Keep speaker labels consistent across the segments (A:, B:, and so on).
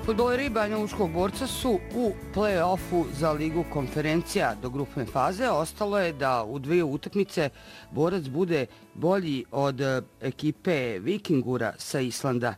A: Fudbaleri Banja Lučkog Borca su u play-offu za Ligu konferencija do grupne faze. Ostalo je da u dvije utakmice Borac bude bolji od ekipe Vikingura sa Islanda.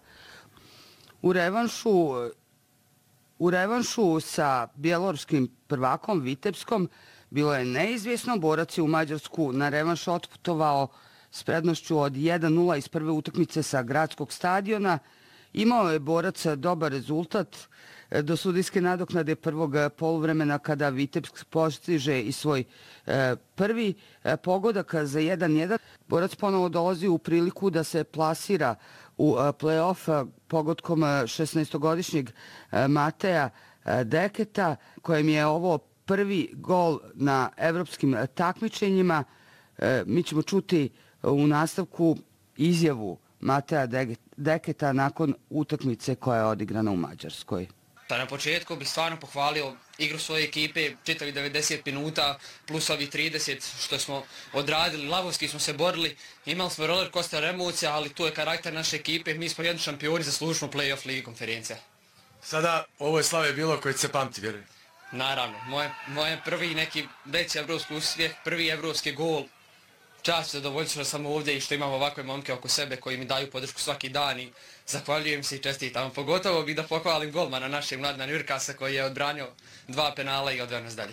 A: U revanšu sa bjelorusskim prvakom Vitebskom bilo je neizvjesno. Borac je u Mađarsku na revanš otputovao s prednošću od 1:0 iz prve utakmice sa gradskog stadiona. Imao je Borac dobar rezultat do sudijske nadoknade prvog poluvremena kada Vitebsk postiže i svoj prvi pogodak za 1:1. Borac ponovo dolazi u priliku da se plasira u play-off pogodkom 16-godišnjeg Mateja Deketa, kojem je ovo prvi gol na evropskim takmičenjima. Mi ćemo čuti u nastavku izjavu Mateja Deketa nakon utakmice koja je odigrana u Mađarskoj.
B: Na početku bih stvarno pohvalio igru svoje ekipe, čitavi 90 minuta plus ovi 30 što smo odradili, lavovski smo se borili, imali smo roller coaster emocija, ali tu je karakter naše ekipe, mi smo jedni šampioni, zaslužimo play-off Ligi konferencija.
C: Sada ovo je slave bilo koje se pamti, vjerujem.
B: Naravno, moje prvi neki veći evropski uspjeh, prvi evropski gol. Čast i zadovoljstvo što sam ovdje i što imam ovakve momke oko sebe koji mi daju podršku svaki dan i zahvaljujem se i čestitam. Pogotovo bih da pohvalim golmana našeg Mladena Jurkasa koji je odbranio 2 penala i odveo nas dalje.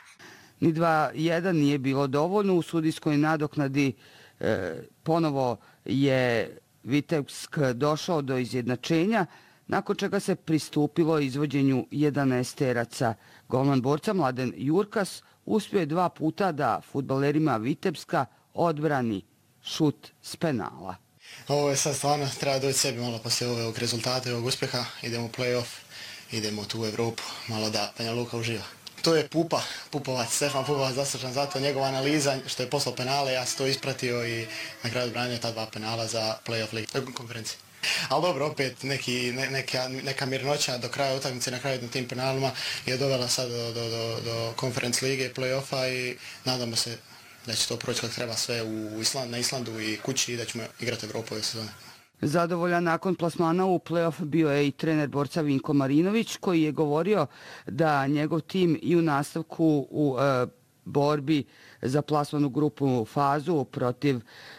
A: Ni 2:1 nije bilo dovoljno. U sudijskoj nadoknadi ponovo je Vitebsk došao do izjednačenja, nakon čega se pristupilo izvođenju 11-teraca. Golman Borca Mladen Jurkas uspio je 2 puta da fudbalerima Vitebska odbrani šut s penala.
D: Ovo je sad stvarno, treba doći sebi malo poslije ovog rezultata i ovog uspjeha. Idemo u play-off, idemo tu u Evropu, malo da Banja Luka uživa. To je Pupovac, Stefan Pupovac zaslužan za to, njegova analiza što je poslao penale, ja sam to ispratio i na kraju odbranio ta 2 penala za play-off Ligu konferencije. Ali dobro, opet neka mirnoća do kraja utakmice na kraju na tim penalima je dovela sad do konferenc lige, play-offa i nadamo se da će to proći kako treba sve na Islandu i kući i da ćemo igrati Evropu ove sezone.
A: Zadovoljan nakon plasmana u play-off bio je i trener Borca Vinko Marinović, koji je govorio da njegov tim i u nastavku u borbi za plasmanu grupnu fazu protiv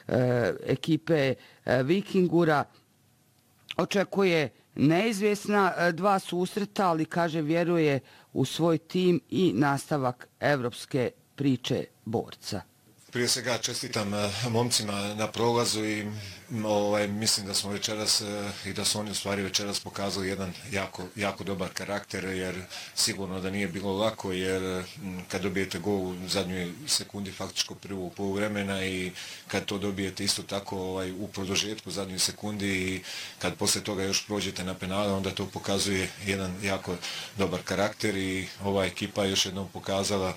A: ekipe Vikingura očekuje neizvjesna 2 susreta, ali kaže vjeruje u svoj tim i nastavak evropske priče Borca.
E: Prije svega čestitam momcima na prolazu i mislim da smo večeras i da su oni u stvari večeras pokazali jedan jako dobar karakter, jer sigurno da nije bilo lako, jer kad dobijete gol u zadnjoj sekundi faktičko prvog poluvremena i kad to dobijete isto tako u produžetku zadnjoj sekundi i kad poslije toga još prođete na penale, onda to pokazuje jedan jako dobar karakter i ova ekipa je još jednom pokazala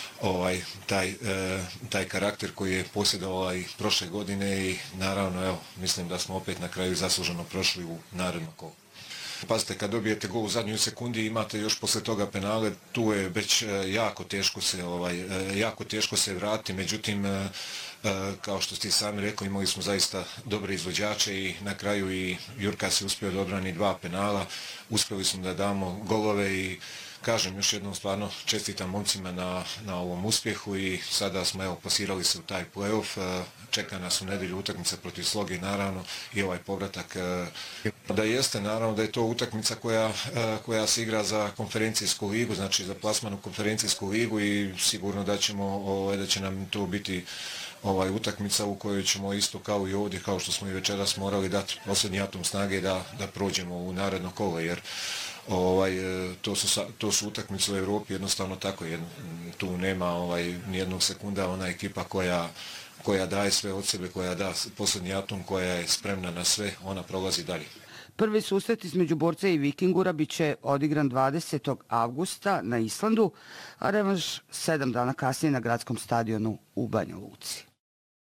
E: taj karakter koji je posjedovao i prošle godine i naravno evo, mislim da smo opet na kraju zasluženo prošli u naredno kolo. Pazite, kad dobijete gol u zadnjoj sekundi i imate još posle toga penale, tu je već jako teško se vratiti, međutim kao što ste sami rekli, imali smo zaista dobre izvođače i na kraju i Jurkas je uspio da odbrani 2 penala, uspjeli smo da damo golove i kažem još jednom stvarno čestitam momcima na ovom uspjehu i sada smo plasirali se u taj play-off, čeka nas u nedjelju utakmica protiv Sloge naravno i ovaj povratak. Da jeste naravno da je to utakmica koja se igra za konferencijsku ligu, znači za plasmanu konferencijsku ligu i sigurno da će nam to biti utakmica u kojoj ćemo isto kao i ovdje, kao što smo i večeras morali dati posljednji atom snage da prođemo u naredno kolo, jer to su utakmice u Evropi jednostavno tako, tu nema nijednog sekunda, ona ekipa koja daje sve od sebe, koja da posljednji atom, koja je spremna na sve, ona prolazi dalje.
A: Prvi susret između Borca i Vikingura biće odigran 20. avgusta na Islandu, a revanš 7 dana kasnije na gradskom stadionu u Banja Luci.